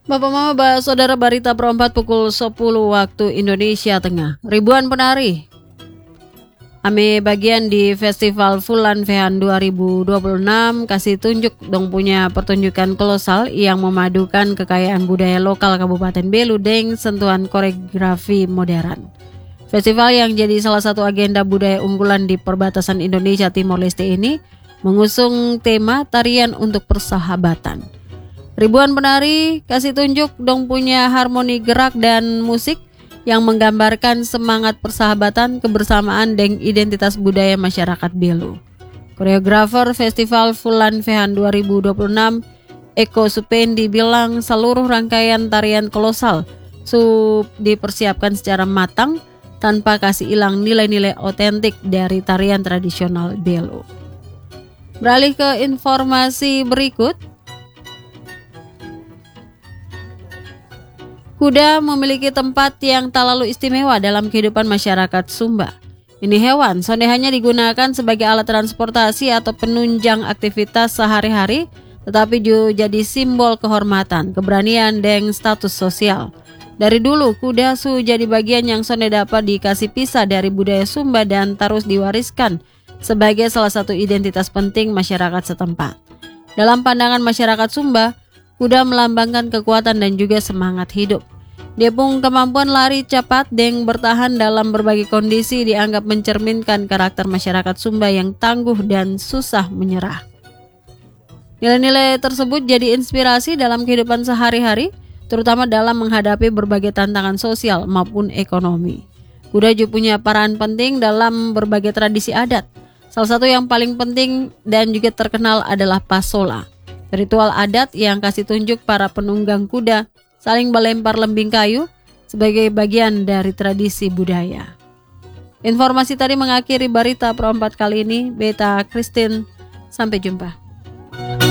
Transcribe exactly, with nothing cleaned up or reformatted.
Bapak Mama, Bapak Saudara, Barita Perempat pukul sepuluh waktu Indonesia Tengah. Ribuan penari ame bagian di Festival Fulan Fehan dua ribu dua puluh enam kasih tunjuk dong punya pertunjukan kolosal yang memadukan kekayaan budaya lokal Kabupaten Belu dengan sentuhan koreografi modern. Festival yang jadi salah satu agenda budaya unggulan di perbatasan Indonesia Timor Leste ini mengusung tema tarian untuk persahabatan. Ribuan penari kasih tunjuk dong punya harmoni gerak dan musik yang menggambarkan semangat persahabatan, kebersamaan, dan identitas budaya masyarakat Belu. Koreografer Festival Fulan Fehan dua ribu dua puluh enam, Eko Supendi, bilang seluruh rangkaian tarian kolosal sub dipersiapkan secara matang tanpa kasih hilang nilai-nilai otentik dari tarian tradisional Belu. Beralih ke informasi berikut. Kuda memiliki tempat yang tak lalu istimewa dalam kehidupan masyarakat Sumba. Ini hewan sonde hanya digunakan sebagai alat transportasi atau penunjang aktivitas sehari-hari, tetapi juga jadi simbol kehormatan, keberanian, dan status sosial. Dari dulu, kuda su jadi bagian yang sonde dapat dikasih pisah dari budaya Sumba dan terus diwariskan sebagai salah satu identitas penting masyarakat setempat. Dalam pandangan masyarakat Sumba, kuda melambangkan kekuatan dan juga semangat hidup. Dia pun kemampuan lari cepat dan bertahan dalam berbagai kondisi dianggap mencerminkan karakter masyarakat Sumba yang tangguh dan susah menyerah. Nilai-nilai tersebut jadi inspirasi dalam kehidupan sehari-hari, terutama dalam menghadapi berbagai tantangan sosial maupun ekonomi. Kuda juga punya peran penting dalam berbagai tradisi adat. Salah satu yang paling penting dan juga terkenal adalah pasola. Ritual adat yang kasih tunjuk para penunggang kuda saling melempar lembing kayu sebagai bagian dari tradisi budaya. Informasi tadi mengakhiri Barita Perempat kali ini. Beta Christine, sampai jumpa.